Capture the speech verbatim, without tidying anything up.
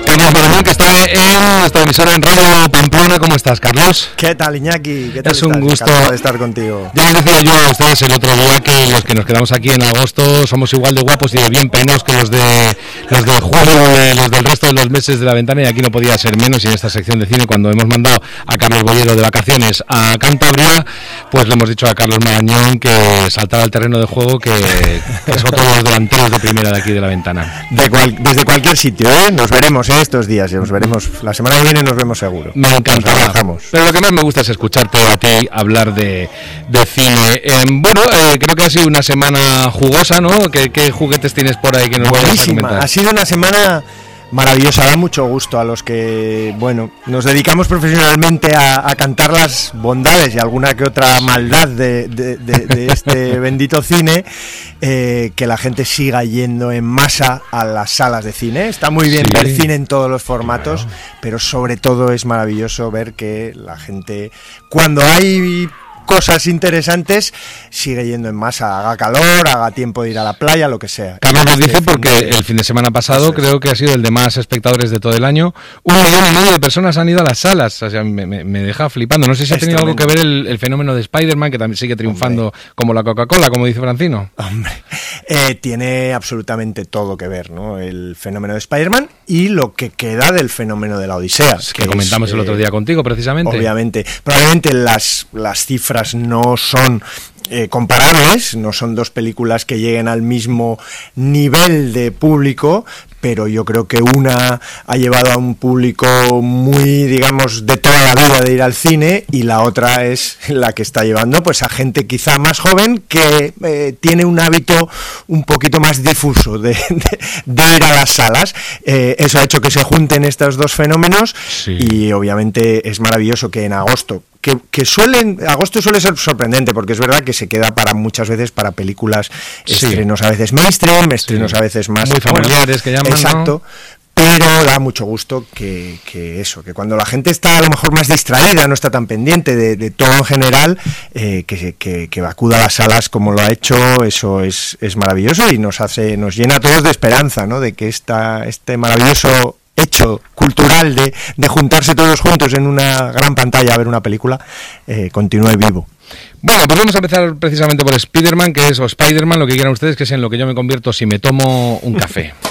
Carlos Maramón, que está en nuestra emisora en Radio Pamplona. ¿Cómo estás, Carlos? ¿Qué tal, Iñaki? ¿Qué tal es estás? un gusto Encantado de estar contigo. Ya les decía yo a ustedes el otro día que los que nos quedamos aquí en agosto somos igual de guapos y de bien peinados que los de los de julio, los del resto de los meses de la ventana, y aquí no podía ser menos. Y en esta sección de cine, cuando hemos mandado a Carlos Bollero de vacaciones a Cantabria, pues le hemos dicho a Carlos Marañón que saltara al terreno de juego, que, que es otro de los delanteros de primera de aquí de la ventana. De cual, desde cualquier sitio, ¿eh? Nos veremos ¿eh? estos días, nos veremos. La semana que viene nos vemos seguro. Me encanta. Pero lo que más me gusta es escucharte a ti hablar de, de cine. Eh, bueno, eh, creo que ha sido una semana jugosa, ¿no? ¿Qué, qué juguetes tienes por ahí que nos vayas a comentar? Ha sido una semana maravillosa, da mucho gusto a los que, bueno, nos dedicamos profesionalmente a, a cantar las bondades y alguna que otra maldad de, de, de, de este bendito cine, eh, que la gente siga yendo en masa a las salas de cine. Está muy bien sí. ver cine en todos los formatos, claro. pero sobre todo es maravilloso ver que la gente, cuando hay cosas interesantes, sigue yendo en masa, haga calor, haga tiempo de ir a la playa, lo que sea. Carlos nos dice, porque el fin de semana pasado creo que ha sido el de más espectadores de todo el año. Un millón y medio de personas han ido a las salas. O sea, me, me, me deja flipando. No sé si ha tenido algo que ver el, el fenómeno de Spider-Man, que también sigue triunfando Hombre. como la Coca-Cola, como dice Francino. Hombre, eh, tiene absolutamente todo que ver, ¿no? El fenómeno de Spider-Man y lo que queda del fenómeno de la Odisea. Que, que comentamos es, el otro día contigo, precisamente. Obviamente. Probablemente las, las cifras no son eh, comparables, no son dos películas que lleguen al mismo nivel de público, pero yo creo que una ha llevado a un público muy, digamos, de toda la vida de ir al cine, y la otra es la que está llevando pues a gente quizá más joven que eh, tiene un hábito un poquito más difuso de, de, de ir a las salas. Eh, eso ha hecho que se junten estos dos fenómenos sí. y obviamente es maravilloso que en agosto, que, que suelen, agosto suele ser sorprendente, porque es verdad que se queda para muchas veces para películas, sí. estrenos a veces mainstream, estrenos sí. a veces más muy familiares, que llaman, exacto, ¿no? Pero da mucho gusto que, que eso, que cuando la gente está a lo mejor más distraída, no está tan pendiente de, de todo en general, eh, que, que, que acuda a las salas como lo ha hecho. Eso es, es maravilloso y nos hace, nos llena a todos de esperanza, ¿no? De que esta, este maravilloso hecho cultural de, de juntarse todos juntos en una gran pantalla a ver una película eh, continúe vivo. Bueno, pues vamos a empezar precisamente por Spider-Man, que es, o Spider-Man, lo que quieran ustedes, que es en lo que yo me convierto si me tomo un café.